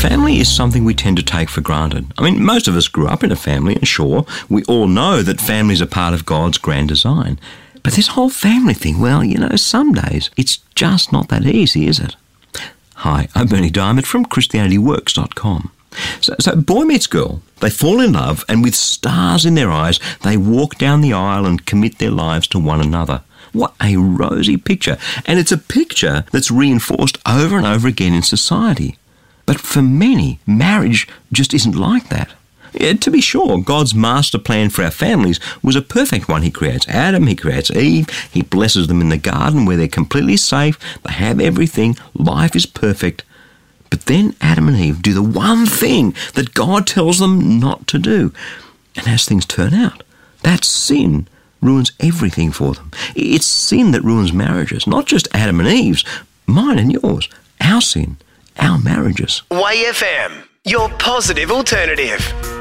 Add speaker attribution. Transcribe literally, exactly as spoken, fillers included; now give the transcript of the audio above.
Speaker 1: Family is something we tend to take for granted. I mean, most of us grew up in a family, and sure, we all know that families are part of God's grand design. But this whole family thing, well, you know, some days it's just not that easy, is it? Hi, I'm Berni Dymet from Christianity Works dot com. So, so boy meets girl, they fall in love, and with stars in their eyes, they walk down the aisle and commit their lives to one another. What a rosy picture. And it's a picture that's reinforced over and over again in society. But for many, marriage just isn't like that. Yeah, to be sure, God's master plan for our families was a perfect one. He creates Adam, he creates Eve, he blesses them in the garden where they're completely safe, they have everything, life is perfect. But then Adam and Eve do the one thing that God tells them not to do. And as things turn out, that sin ruins everything for them. It's sin that ruins marriages, not just Adam and Eve's, mine and yours, our sin, our marriages.
Speaker 2: Y F M, your positive alternative.